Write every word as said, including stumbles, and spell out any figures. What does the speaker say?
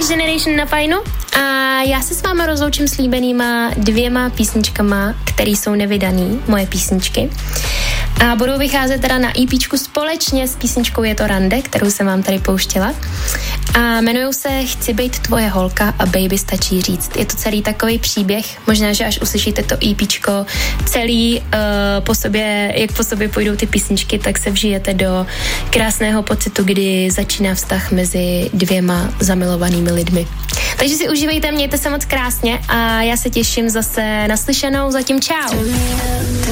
Next Generation na Fajnu a já se s vámi rozloučím s líbenýma dvěma písničkama, které jsou nevydaný, moje písničky. A budou vycházet teda na EPčku společně s písničkou Je to rande, kterou jsem vám tady pouštěla. A jmenujou se Chci bejt tvoje holka a Baby stačí říct. Je to celý takový příběh, možná, že až uslyšíte to EPčko celý uh, po sobě, jak po sobě půjdou ty písničky, tak se vžijete do krásného pocitu, kdy začíná vztah mezi dvěma zamilovanými lidmi. Takže si užívejte, mějte se moc krásně a já se těším zase na slyšenou, zatím čau.